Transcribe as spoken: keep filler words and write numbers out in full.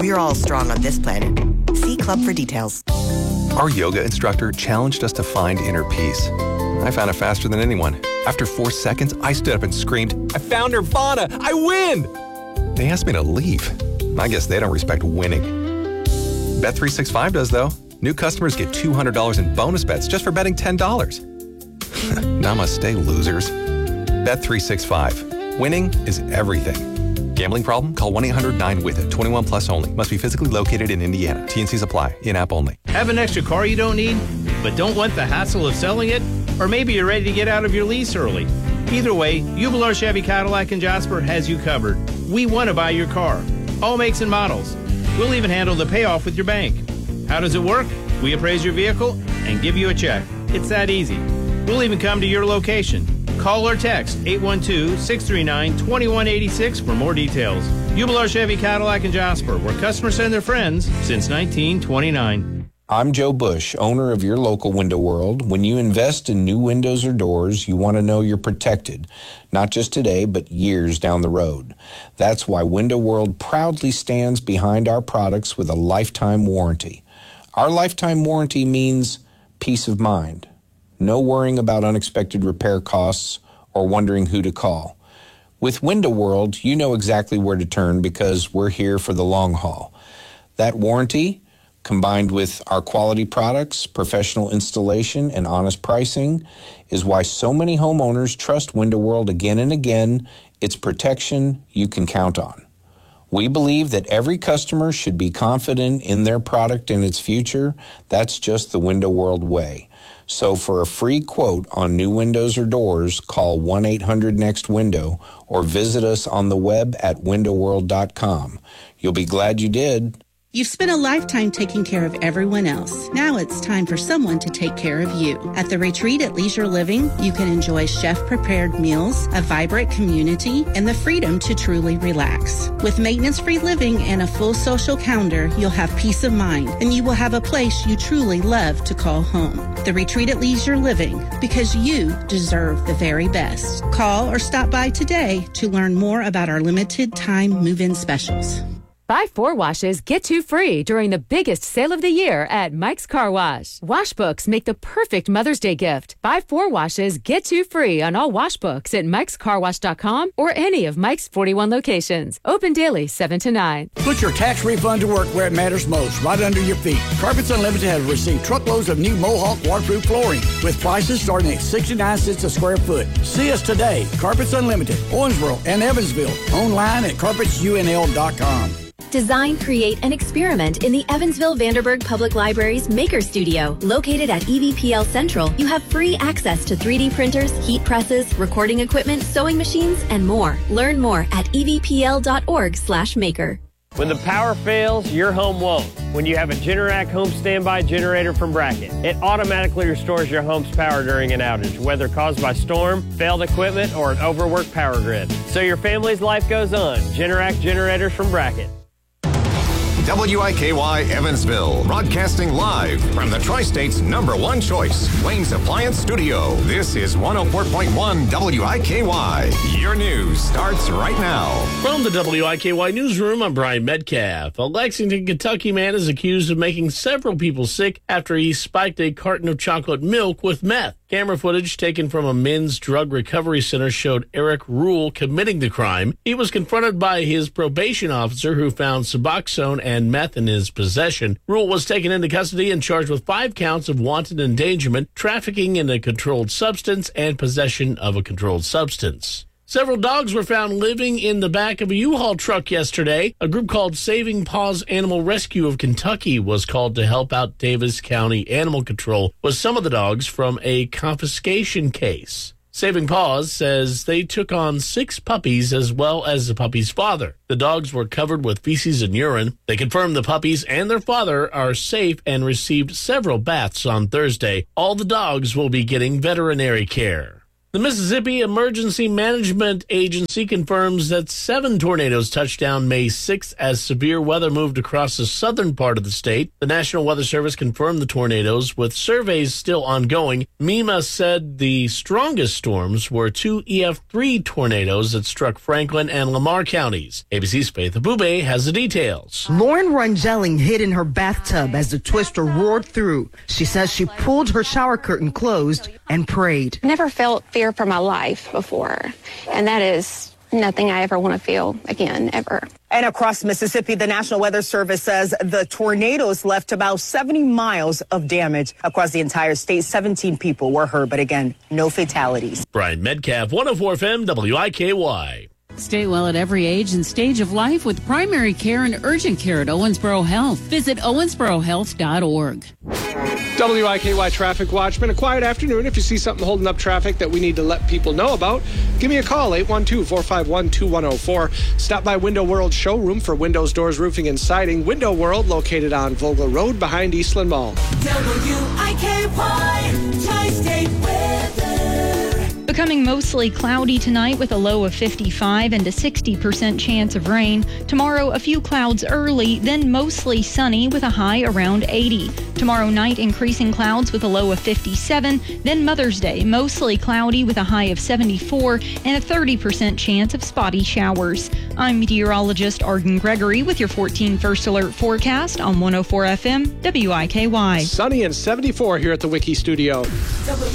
we're all strong on this planet. See Club for details. Our yoga instructor challenged us to find inner peace. I found it faster than anyone. After four seconds, I stood up and screamed, "I found Nirvana! I win!" They asked me to leave. I guess they don't respect winning. Bet three sixty-five does, though. New customers get two hundred dollars in bonus bets just for betting ten dollars. Namaste, losers. Bet three sixty-five. Winning is everything. Gambling problem? Call one eight hundred nine with it. twenty-one plus only. Must be physically located in Indiana. T N Cs apply. In-app only. Have an extra car you don't need, but don't want the hassle of selling it? Or maybe you're ready to get out of your lease early. Either way, Ubelar Chevy Cadillac in Jasper has you covered. We want to buy your car. All makes and models. We'll even handle the payoff with your bank. How does it work? We appraise your vehicle and give you a check. It's that easy. We'll even come to your location. Call or text eight one two, six three nine, two one eight six for more details. Ubelar Chevy Cadillac in Jasper, where customers send their friends since nineteen twenty-nine. I'm Joe Bush, owner of your local Window World. When you invest in new windows or doors, you want to know you're protected, not just today, but years down the road. That's why Window World proudly stands behind our products with a lifetime warranty. Our lifetime warranty means peace of mind. No worrying about unexpected repair costs or wondering who to call. With Window World, you know exactly where to turn because we're here for the long haul. That warranty, combined with our quality products, professional installation, and honest pricing, is why so many homeowners trust Window World again and again. It's protection you can count on. We believe that every customer should be confident in their product and its future. That's just the Window World way. So for a free quote on new windows or doors, call one eight hundred next window or visit us on the web at window world dot com. You'll be glad you did. You've spent a lifetime taking care of everyone else. Now it's time for someone to take care of you. At the Retreat at Leisure Living, you can enjoy chef-prepared meals, a vibrant community, and the freedom to truly relax. With maintenance-free living and a full social calendar, you'll have peace of mind, and you will have a place you truly love to call home. The Retreat at Leisure Living, because you deserve the very best. Call or stop by today to learn more about our limited-time move-in specials. Buy four washes, get two free during the biggest sale of the year at Mike's Car Wash. Wash books make the perfect Mother's Day gift. Buy four washes, get two free on all wash books at mikes car wash dot com or any of Mike's forty-one locations. Open daily seven to nine. Put your tax refund to work where it matters most, right under your feet. Carpets Unlimited has received truckloads of new Mohawk waterproof flooring with prices starting at sixty-nine cents a square foot. See us today. Carpets Unlimited, Owensboro and Evansville. Online at carpets u n l dot com. Design, create, and experiment in the Evansville Vanderburgh Public Library's Maker Studio. Located at E V P L Central, you have free access to three D printers, heat presses, recording equipment, sewing machines, and more. Learn more at e v p l dot org slash maker. When the power fails, your home won't. When you have a Generac home standby generator from Bracket, it automatically restores your home's power during an outage, whether caused by storm, failed equipment, or an overworked power grid. So your family's life goes on. Generac generators from Bracket. W I K Y Evansville, broadcasting live from the Tri-State's number one choice, Wayne's Appliance Studio. This is one oh four point one W I K Y. Your news starts right now. From the W I K Y newsroom, I'm Brian Metcalf. A Lexington, Kentucky man is accused of making several people sick after he spiked a carton of chocolate milk with meth. Camera footage taken from a men's drug recovery center showed Eric Rule committing the crime. He was confronted by his probation officer who found Suboxone and meth in his possession. Rule was taken into custody and charged with five counts of wanton endangerment, trafficking in a controlled substance, and possession of a controlled substance. Several dogs were found living in the back of a U-Haul truck yesterday. A group called Saving Paws Animal Rescue of Kentucky was called to help out Davis County Animal Control with some of the dogs from a confiscation case. Saving Paws says they took on six puppies as well as the puppy's father. The dogs were covered with feces and urine. They confirmed the puppies and their father are safe and received several baths on Thursday. All the dogs will be getting veterinary care. The Mississippi Emergency Management Agency confirms that seven tornadoes touched down May sixth as severe weather moved across the southern part of the state. The National Weather Service confirmed the tornadoes, with surveys still ongoing. MEMA said the strongest storms were two E F three tornadoes that struck Franklin and Lamar counties. A B C's Faith Abube has the details. Lauren Rungelling hid in her bathtub as the twister roared through. She says she pulled her shower curtain closed and prayed. Never felt fear for my life before, and that is nothing I ever want to feel again, ever. And across Mississippi, the National Weather Service says the tornadoes left about seventy miles of damage across the entire state. seventeen people were hurt, but again, no fatalities. Brian Metcalf, one oh four F M, W I K Y. Stay well at every age and stage of life with primary care and urgent care at Owensboro Health. Visit owensboro health dot org. W I K Y Traffic Watch. Been a quiet afternoon. If you see something holding up traffic that we need to let people know about, give me a call, eight one two, four five one, two one zero four. Stop by Window World Showroom for windows, doors, roofing, and siding. Window World, located on Vogel Road behind Eastland Mall. W I K Y Tri-State Weather. Becoming mostly cloudy tonight with a low of fifty-five and a sixty percent chance of rain. Tomorrow, a few clouds early, then mostly sunny with a high around eighty. Tomorrow night, increasing clouds with a low of fifty-seven. Then Mother's Day, mostly cloudy with a high of seventy-four and a thirty percent chance of spotty showers. I'm meteorologist Arden Gregory with your fourteen First Alert forecast on one oh four F M W I K Y. Sunny and seventy-four here at the Wiki Studio.